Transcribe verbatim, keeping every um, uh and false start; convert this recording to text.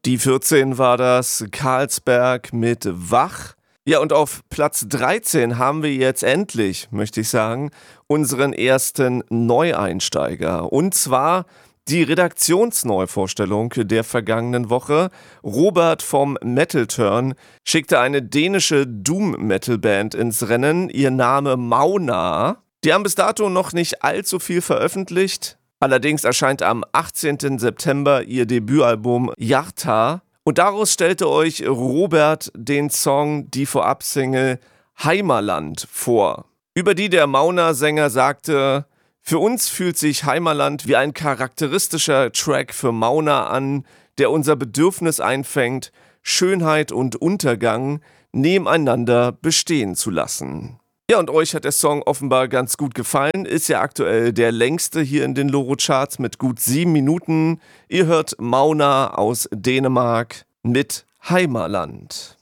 Die vierzehn war das, Carlsberg mit Wach. Ja, und auf Platz dreizehn haben wir jetzt endlich, möchte ich sagen, unseren ersten Neueinsteiger. Und zwar die Redaktionsneuvorstellung der vergangenen Woche. Robert vom Metal Turn schickte eine dänische Doom-Metal-Band ins Rennen. Ihr Name Mauna. Die haben bis dato noch nicht allzu viel veröffentlicht. Allerdings erscheint am achtzehnten September ihr Debütalbum Yarta. Und daraus stellte euch Robert den Song, die Vorab-Single Heimaland vor. Über die der Mauna-Sänger sagte: Für uns fühlt sich Heimaland wie ein charakteristischer Track für Mauna an, der unser Bedürfnis einfängt, Schönheit und Untergang nebeneinander bestehen zu lassen. Ja, und euch hat der Song offenbar ganz gut gefallen. Ist ja aktuell der längste hier in den Loro-Charts mit gut sieben Minuten. Ihr hört Mauna aus Dänemark mit Heimaland.